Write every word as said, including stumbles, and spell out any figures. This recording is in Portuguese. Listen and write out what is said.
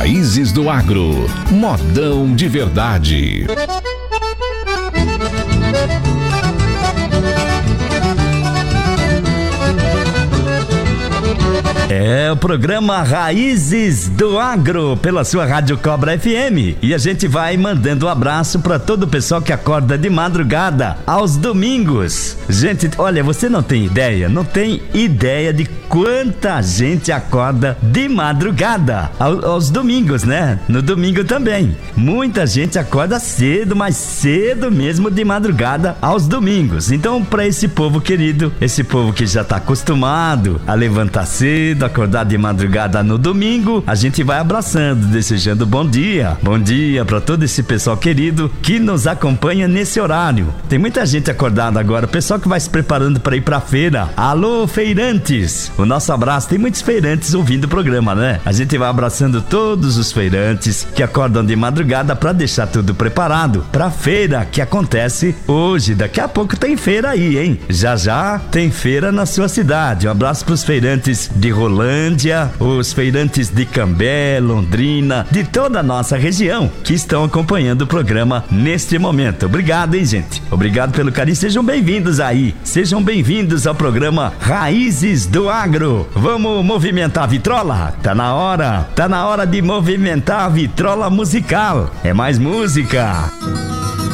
Raízes do Agro, modão de verdade. É o programa Raízes do Agro pela sua Rádio Cobra F M, e a gente vai mandando um abraço para todo o pessoal que acorda de madrugada aos domingos. Gente, olha, você não tem ideia, não tem ideia de quanta gente acorda de madrugada aos, aos domingos, né? No domingo também. Muita gente acorda cedo, mas cedo mesmo de madrugada aos domingos. Então, para esse povo querido, esse povo que já tá acostumado a levantar cedo, acordar de madrugada no domingo, a gente vai abraçando, desejando bom dia, bom dia para todo esse pessoal querido que nos acompanha nesse horário. Tem muita gente acordada agora, pessoal que vai se preparando para ir pra feira. Alô, feirantes! O nosso abraço, tem muitos feirantes ouvindo o programa, né? A gente vai abraçando todos os feirantes que acordam de madrugada para deixar tudo preparado pra feira que acontece hoje. Daqui a pouco tem feira aí, hein? Já já tem feira na sua cidade. Um abraço pros feirantes de Rolândia, os feirantes de Cambé, Londrina, de toda a nossa região que estão acompanhando o programa neste momento. Obrigado, hein, gente? Obrigado pelo carinho. Sejam bem-vindos aí. Sejam bem-vindos ao programa Raízes do Agro. Vamos movimentar a vitrola? Tá na hora. Tá na hora de movimentar a vitrola musical. É mais música.